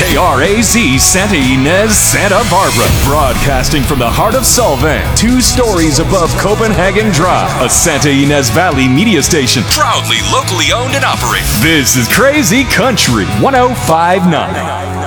KRAZ Santa Ynez, Santa Barbara. Broadcasting from the heart of Solvang, 2 stories above Copenhagen Drive. A Santa Ynez Valley media station, proudly locally owned and operated. This is Crazy Country 1059.